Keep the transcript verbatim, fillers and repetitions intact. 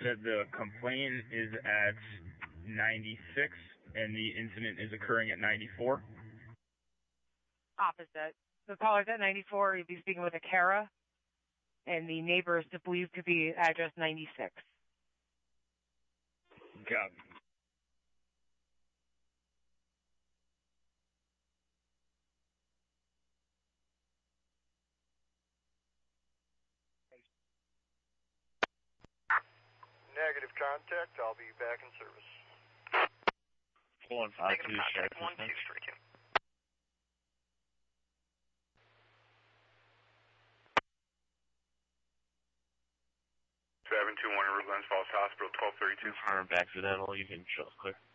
said the complaint is at ninety-six and the incident is occurring at ninety-four. Opposite. The caller's at ninety-four. You'd be speaking with a Kara, and the neighbor is believed to be address ninety-six. Got it. Negative contact. I'll be back in service. one five two, Sheriff. one two three two. seven two one Glens Falls Hospital, twelve thirty-two. Armed accidental, you can show us clear.